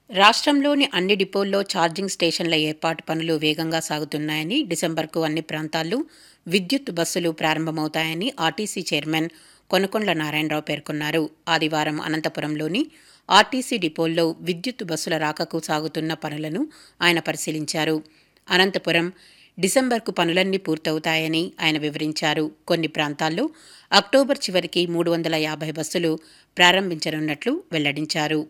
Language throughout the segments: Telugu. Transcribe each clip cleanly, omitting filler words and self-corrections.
రాష్ట్రంలోని అన్ని డిపోల్లో ఛార్జింగ్ స్టేషన్ల ఏర్పాటు పనులు వేగంగా సాగుతున్నాయని, డిసెంబర్కు అన్ని ప్రాంతాల్లో విద్యుత్ బస్సులు ప్రారంభమవుతాయని ఆర్టీసీ చైర్మన్ కొనకొండ్ల నారాయణరావు పేర్కొన్నారు. ఆదివారం అనంతపురంలోని ఆర్టీసీ డిపోల్లో విద్యుత్ బస్సుల రాకకు సాగుతున్న పనులను ఆయన పరిశీలించారు. అనంతపురం డిసెంబర్కు పనులన్నీ పూర్తవుతాయని ఆయన వివరించారు. కొన్ని ప్రాంతాల్లో అక్టోబర్ చివరికి 350 బస్సులు ప్రారంభించనున్నట్లు వెల్లడించారు.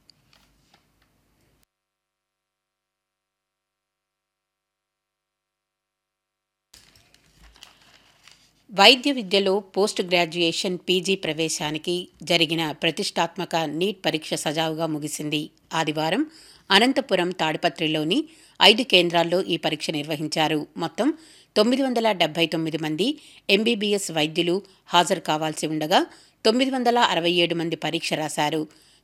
వైద్య విద్యలో పోస్ట్ గ్రాడ్యుయేషన్ పీజీ ప్రవేశానికి జరిగిన ప్రతిష్టాత్మక నీట్ పరీక్ష సజావుగా ముగిసింది. ఆదివారం అనంతపురం తాడిపత్రిలోని 5 కేంద్రాల్లో ఈ పరీక్ష నిర్వహించారు. మొత్తం 979 మంది ఎంబీబీఎస్ వైద్యులు హాజరు కావాల్సి ఉండగా 967 మంది పరీక్ష రాశారు.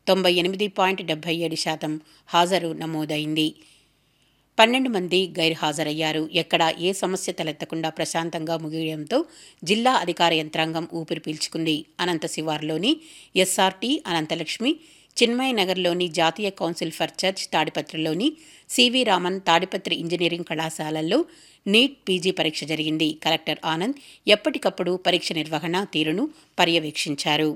98.77% హాజరు నమోదైంది. 12 మంది గైర్హాజరయ్యారు. ఎక్కడా ఏ సమస్య తలెత్తకుండా ప్రశాంతంగా ముగియడంతో జిల్లా అధికార యంత్రాంగం ఊపిరి పీల్చుకుంది. అనంత శివార్లోని ఎస్ఆర్టీ, అనంతలక్ష్మి, చిన్మయ నగర్లోని జాతీయ council for church, తాడిపత్రిలోని CV Raman, Tadipatri engineering కళాశాలల్లో నీట్ పీజీ పరీక్ష జరిగింది. కలెక్టర్ ఆనంద్ ఎప్పటికప్పుడు పరీక్ష నిర్వహణ తీరును పర్యవేక్షించారు.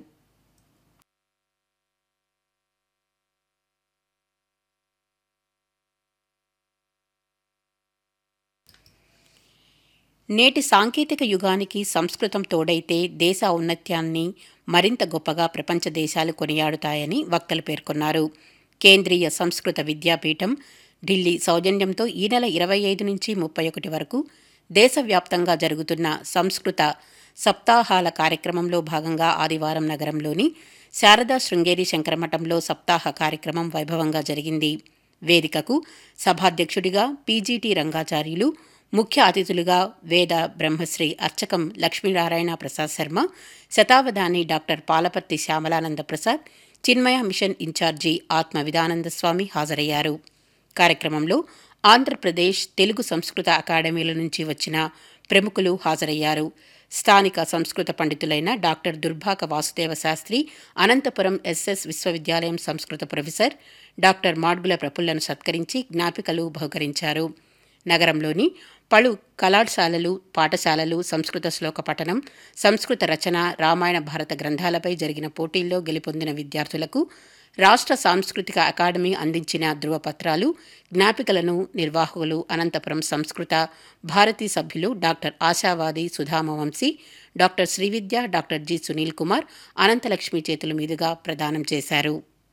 నేటి సాంకేతిక యుగానికి సంస్కృతం తోడైతే దేశ ఔన్నత్యాన్ని మరింత గొప్పగా ప్రపంచ దేశాలు కొనియాడుతాయని వక్తలు పేర్కొన్నారు. కేంద్రీయ సంస్కృత విద్యాపీఠం ఢిల్లీ సౌజన్యంతో ఈ నెల 25 నుంచి 31 వరకు దేశవ్యాప్తంగా జరుగుతున్న సంస్కృత సప్తాహాల కార్యక్రమంలో భాగంగా ఆదివారం నగరంలోని శారదా శృంగేరి శంకరమఠంలో సప్తాహ కార్యక్రమం వైభవంగా జరిగింది. వేదికకు సభాధ్యక్షుడిగా పీజీటీ రంగాచార్యులు, ముఖ్య అతిథులుగా వేద బ్రహ్మశ్రీ అర్చకం లక్ష్మీనారాయణ ప్రసాద్ శర్మ, శతావధాని డాక్టర్ పాలపర్తి శ్యామలానంద ప్రసాద్, చిన్మయ మిషన్ ఇన్ఛార్జి ఆత్మ విధానంద స్వామి హాజరయ్యారు. కార్యక్రమంలో ఆంధ్రప్రదేశ్ తెలుగు సంస్కృత అకాడమీల నుంచి వచ్చిన ప్రముఖులు హాజరయ్యారు. స్థానిక సంస్కృత పండితులైన డాక్టర్ దుర్భాక వాసుదేవ శాస్త్రి, అనంతపురం ఎస్ఎస్ విశ్వవిద్యాలయం సంస్కృత ప్రొఫెసర్ డాక్టర్ మాడ్గుల ప్రఫుల్లను సత్కరించి జ్ఞాపికలు బహుకరించారు. నగరంలోని పలు కళాశాలలు, పాఠశాలలు సంస్కృత శ్లోక పఠనం, సంస్కృత రచన, రామాయణ భారత గ్రంథాలపై జరిగిన పోటీల్లో గెలుపొందిన విద్యార్థులకు రాష్ట్ర సాంస్కృతిక అకాడమీ అందించిన ధృవపత్రాలు, జ్ఞాపికలను నిర్వాహకులు అనంతపురం సంస్కృత భారతీ సభ్యులు doctor ఆశావాది సుధామవంశీ, doctor Srividya, doctor G Sunil Kumar, Ananthalakshmi చేతుల మీదుగా ప్రదానం చేశారు.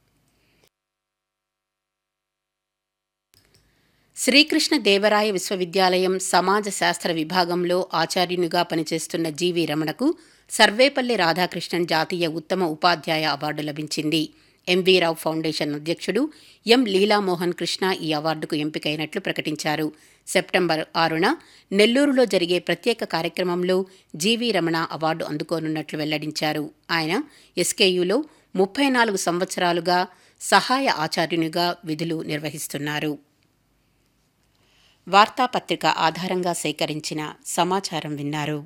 శ్రీకృష్ణ దేవరాయ విశ్వవిద్యాలయం సమాజ శాస్త్ర విభాగంలో ఆచార్యునిగా పనిచేస్తున్న జీవి రమణకు సర్వేపల్లి రాధాకృష్ణన్ జాతీయ ఉత్తమ ఉపాధ్యాయ అవార్డు లభించింది. ఎంవీ రావు ఫౌండేషన్ అధ్యక్షుడు ఎం లీలామోహన్ కృష్ణ ఈ అవార్డుకు ఎంపికైనట్లు ప్రకటించారు. సెప్టెంబర్ 6న నెల్లూరులో జరిగే ప్రత్యేక కార్యక్రమంలో జీవి రమణ అవార్డు అందుకోనున్నట్లు వెల్లడించారు. ఆయన ఎస్కేయులో 34 సంవత్సరాలుగా సహాయ ఆచార్యునిగా విధులు నిర్వహిస్తున్నారు. వార్తాపత్రిక ఆధారంగా సేకరించిన సమాచారం విన్నారు.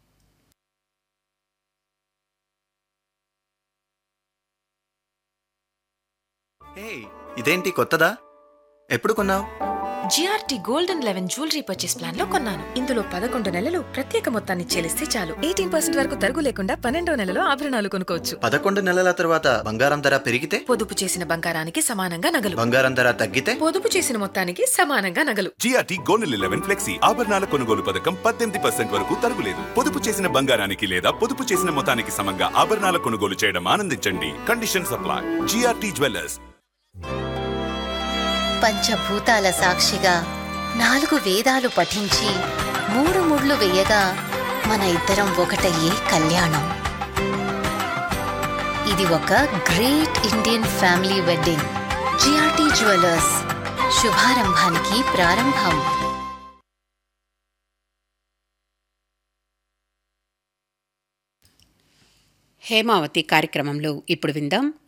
ఇదేంటి కొత్తదా? ఎప్పుడు కొన్నావు? GRT gold and 11 jewellery purchase plan లో కొన్నాను. ఇందులో 11 నెలలు ప్రత్యేక మొత్తాన్ని చెల్లిస్తే చాలు 18% వరకు తరుగు లేకుండా 12వ నెలలో ఆభరణాలు కొనుక్కోవచ్చు. 11 నెలల తర్వాత బంగారం ధర పెరిగితే? పొదుపు చేసిన బంగారానికి సమానంగా నగలు. బంగారం ధర తగ్గితే? పొదుపు చేసిన మొత్తానికి సమానంగా నగలు. జిఆర్టీ గోల్డ్ 11 ఫ్లెక్సీ ఆభరణాల కొనుగోలు పథకం 18% వరకు తరుగులేదు. పొదుపు చేసిన బంగారానికి లేదా పొదుపు చేసిన మొత్తానికి సమంగా ఆభరణాల కొనుగోలు చేయడం ఆనందించండి. Condition supply. GRT jewellers. పంచభూతాల సాక్షిగా 4 వేదాలు పఠించి 3 ముళ్ళు వేయగా మన ఇద్దరం ఒకటయ్యే కళ్యాణం. ఇది ఒక great Indian family wedding. GRT jewellers, శుభారంభానికి ప్రారంభం. హేమావతి కార్యక్రమంలో ఇప్పుడు విందాం